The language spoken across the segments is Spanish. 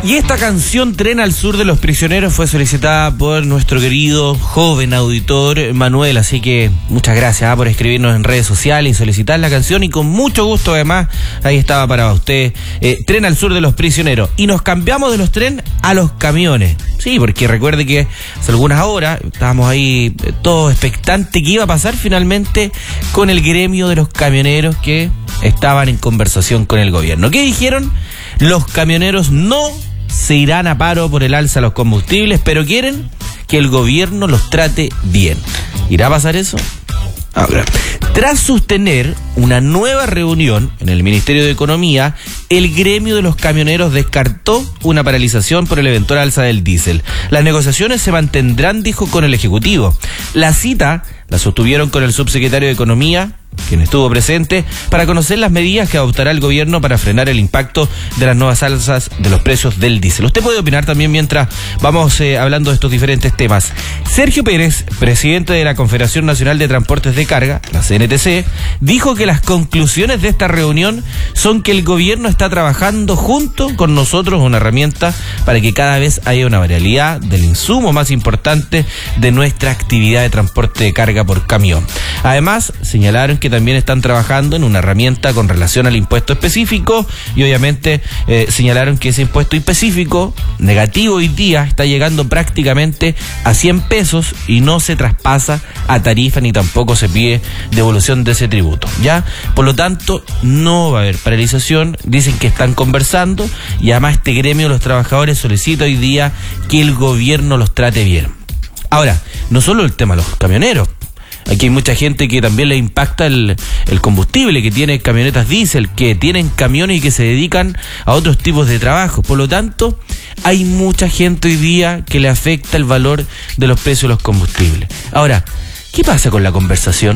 Y esta canción, Tren al Sur de los Prisioneros, fue solicitada por nuestro querido joven auditor Manuel, así que muchas gracias por escribirnos en redes sociales y solicitar la canción, y con mucho gusto además, ahí estaba para usted, Tren al Sur de los Prisioneros. Y nos cambiamos de los trenes a los camiones, sí, porque recuerde que hace algunas horas estábamos ahí todos expectantes que iba a pasar finalmente con el gremio de los camioneros que estaban en conversación con el gobierno. ¿Qué dijeron? Los camioneros no se irán a paro por el alza de los combustibles, pero quieren que el gobierno los trate bien. ¿Irá a pasar eso? Ahora, tras sostener una nueva reunión en el Ministerio de Economía, el gremio de los camioneros descartó una paralización por el eventual alza del diésel. Las negociaciones se mantendrán, dijo, con el Ejecutivo. La cita la sostuvieron con el subsecretario de Economía, quien estuvo presente, para conocer las medidas que adoptará el gobierno para frenar el impacto de las nuevas alzas de los precios del diésel. Usted puede opinar también mientras vamos hablando de estos diferentes temas. Sergio Pérez, presidente de la Confederación Nacional de Transportes de Carga, la CNTC, dijo que las conclusiones de esta reunión son que el gobierno está trabajando junto con nosotros una herramienta para que cada vez haya una variabilidad del insumo más importante de nuestra actividad de transporte de carga por camión. Además, señalaron que también están trabajando en una herramienta con relación al impuesto específico, y obviamente señalaron que ese impuesto específico negativo hoy día está llegando prácticamente a 100 pesos y no se traspasa a tarifa ni tampoco se pide devolución de ese tributo, ¿ya? Por lo tanto, no va a haber paralización. Dicen que están conversando, y además este gremio de los trabajadores solicita hoy día que el gobierno los trate bien. Ahora, no solo el tema de los camioneros. Aquí hay mucha gente que también le impacta el combustible, que tiene camionetas diésel, que tienen camiones y que se dedican a otros tipos de trabajo. Por lo tanto, hay mucha gente hoy día que le afecta el valor de los precios de los combustibles. Ahora, ¿qué pasa con la conversación?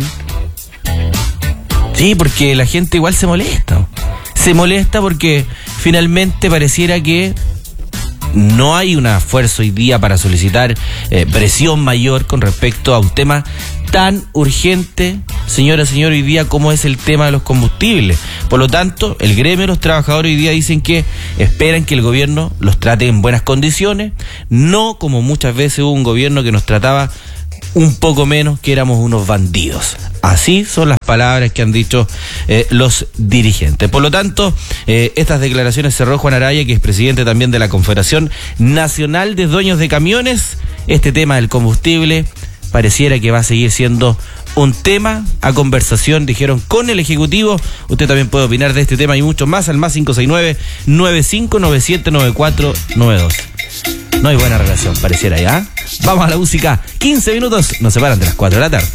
Sí, porque la gente igual se molesta. Se molesta porque finalmente pareciera que no hay un esfuerzo hoy día para solicitar presión mayor con respecto a un tema tan urgente, señora, señor, hoy día como es el tema de los combustibles. Por lo tanto, el gremio de los trabajadores hoy día dicen que esperan que el gobierno los trate en buenas condiciones, no como muchas veces hubo un gobierno que nos trataba un poco menos, que éramos unos bandidos. Así son las palabras que han dicho los dirigentes. Por lo tanto, estas declaraciones cerró Juan Araya, que es presidente también de la Confederación Nacional de Dueños de Camiones. Este tema del combustible pareciera que va a seguir siendo un tema a conversación, dijeron, con el Ejecutivo. Usted también puede opinar de este tema y mucho más al más 569-9597-9492. No hay buena relación, pareciera ya. Vamos a la música. 15 minutos nos separan de las 4 de la tarde.